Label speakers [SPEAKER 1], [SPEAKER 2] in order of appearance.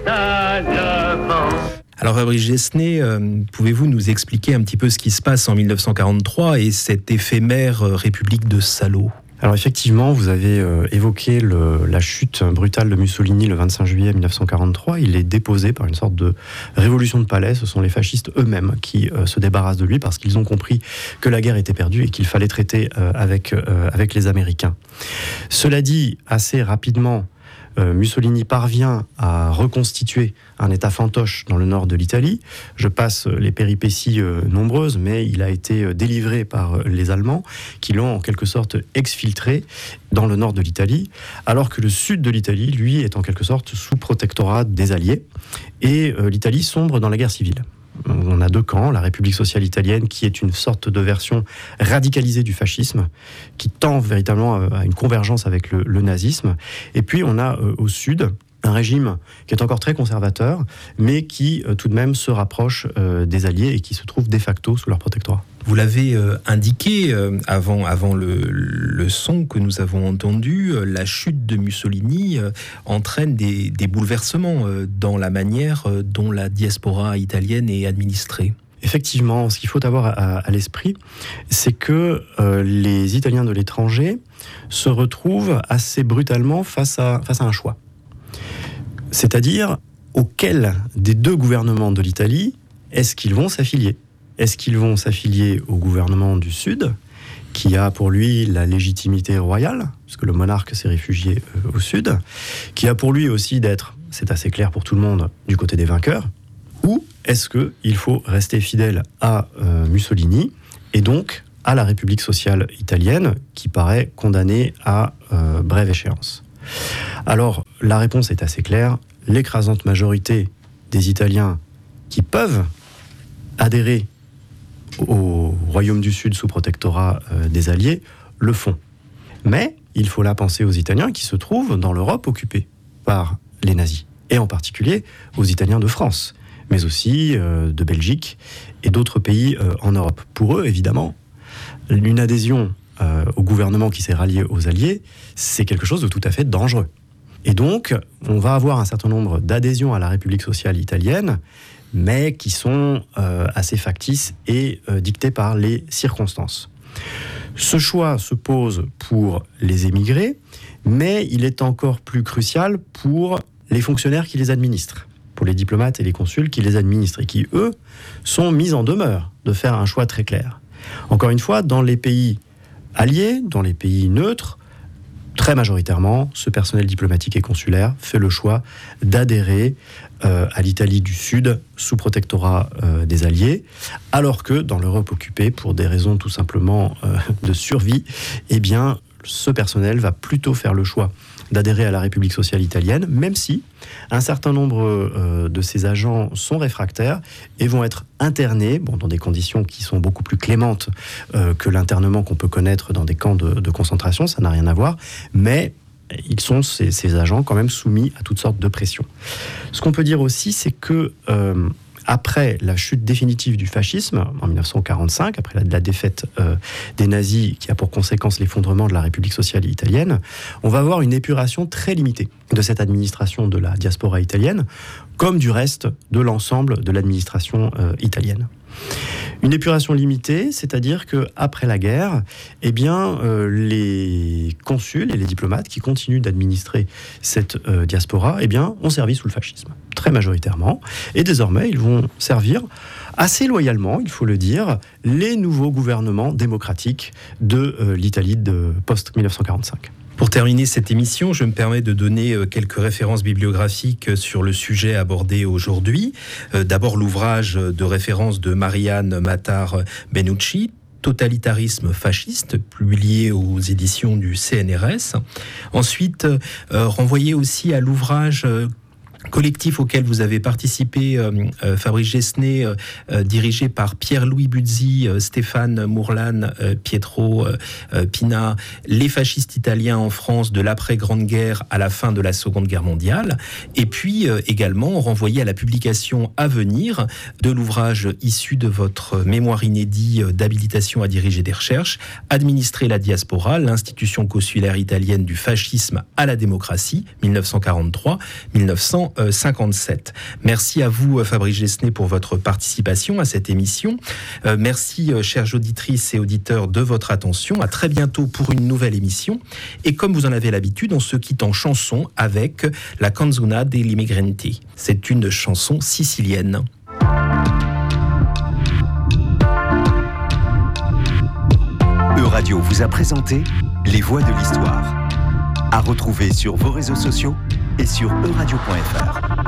[SPEAKER 1] Alors Fabrice Gesnet, pouvez-vous nous expliquer un petit peu ce qui se passe en 1943 et cette éphémère République de Salo ?
[SPEAKER 2] Alors effectivement, vous avez évoqué la chute brutale de Mussolini le 25 juillet 1943. Il est déposé par une sorte de révolution de palais. Ce sont les fascistes eux-mêmes qui se débarrassent de lui parce qu'ils ont compris que la guerre était perdue et qu'il fallait traiter avec les Américains. Cela dit, assez rapidement, Mussolini parvient à reconstituer un État fantoche dans le nord de l'Italie. Je passe les péripéties nombreuses, mais il a été délivré par les Allemands qui l'ont en quelque sorte exfiltré dans le nord de l'Italie, alors que le sud de l'Italie, lui, est en quelque sorte sous protectorat des Alliés, et l'Italie sombre dans la guerre civile. On a deux camps, la République sociale italienne qui est une sorte de version radicalisée du fascisme, qui tend véritablement à une convergence avec le nazisme. Et puis on a au sud un régime qui est encore très conservateur, mais qui tout de même se rapproche des Alliés et qui se trouve de facto sous leur protectorat.
[SPEAKER 1] Vous l'avez indiqué avant le son que nous avons entendu, la chute de Mussolini entraîne des bouleversements dans la manière dont la diaspora italienne est administrée.
[SPEAKER 2] Effectivement, ce qu'il faut avoir à l'esprit, c'est que les Italiens de l'étranger se retrouvent assez brutalement face à un choix. C'est-à-dire, auquel des deux gouvernements de l'Italie est-ce qu'ils vont s'affilier ? Est-ce qu'ils vont s'affilier au gouvernement du Sud, qui a pour lui la légitimité royale, puisque le monarque s'est réfugié au Sud, qui a pour lui aussi d'être, c'est assez clair pour tout le monde, du côté des vainqueurs, ou est-ce qu'il faut rester fidèle à Mussolini, et donc à la République sociale italienne, qui paraît condamnée à brève échéance ? Alors, la réponse est assez claire. L'écrasante majorité des Italiens qui peuvent adhérer au Royaume du Sud sous protectorat des Alliés le font. Mais il faut là penser aux Italiens qui se trouvent dans l'Europe occupée par les nazis, et en particulier aux Italiens de France, mais aussi de Belgique et d'autres pays en Europe. Pour eux, évidemment, une adhésion au gouvernement qui s'est rallié aux Alliés, c'est quelque chose de tout à fait dangereux. Et donc, on va avoir un certain nombre d'adhésions à la République sociale italienne, mais qui sont assez factices et dictées par les circonstances. Ce choix se pose pour les émigrés, mais il est encore plus crucial pour les fonctionnaires qui les administrent, pour les diplomates et les consuls qui les administrent, et qui, eux, sont mis en demeure de faire un choix très clair. Encore une fois, dans les pays alliés, dans les pays neutres, très majoritairement, ce personnel diplomatique et consulaire fait le choix d'adhérer à l'Italie du Sud sous protectorat des Alliés, alors que dans l'Europe occupée, pour des raisons tout simplement de survie, eh bien, ce personnel va plutôt faire le choix d'adhérer à la République sociale italienne, même si un certain nombre de ces agents sont réfractaires et vont être internés, dans des conditions qui sont beaucoup plus clémentes que l'internement qu'on peut connaître dans des camps de concentration, ça n'a rien à voir, mais ils sont, ces agents, quand même soumis à toutes sortes de pressions. Ce qu'on peut dire aussi, c'est que après la chute définitive du fascisme, en 1945, après la défaite des nazis, qui a pour conséquence l'effondrement de la République sociale italienne, on va avoir une épuration très limitée de cette administration de la diaspora italienne, comme du reste de l'ensemble de l'administration italienne. Une épuration limitée, c'est-à-dire qu'après la guerre, eh bien, les consuls et les diplomates qui continuent d'administrer cette diaspora, eh bien, ont servi sous le fascisme, très majoritairement. Et désormais, ils vont servir assez loyalement, il faut le dire, les nouveaux gouvernements démocratiques de l'Italie de post-1945.
[SPEAKER 1] Pour terminer cette émission, je me permets de donner quelques références bibliographiques sur le sujet abordé aujourd'hui. D'abord, l'ouvrage de référence de Marianne Matar-Benucci, Totalitarisme fasciste, publié aux éditions du CNRS. Ensuite, renvoyer aussi à l'ouvrage collectif auquel vous avez participé, Fabrice Gesnet, dirigé par Pierre-Louis Buzzi, Stéphane Mourlan, Pietro Pina, les fascistes italiens en France de l'après-Grande Guerre à la fin de la Seconde Guerre mondiale. Et puis également renvoyer à la publication à venir de l'ouvrage issu de votre mémoire inédit d'habilitation à diriger des recherches, Administrer la diaspora, l'institution consulaire italienne du fascisme à la démocratie, 1943-1945. 1957. Merci à vous, Fabrice Gesnet, pour votre participation à cette émission. Merci, chères auditrices et auditeurs, de votre attention. À très bientôt pour une nouvelle émission. Et comme vous en avez l'habitude, on se quitte en chanson avec la Canzona degli Migranti. C'est une chanson sicilienne.
[SPEAKER 3] Euradio vous a présenté Les Voix de l'Histoire. À retrouver sur vos réseaux sociaux et sur euradio.fr.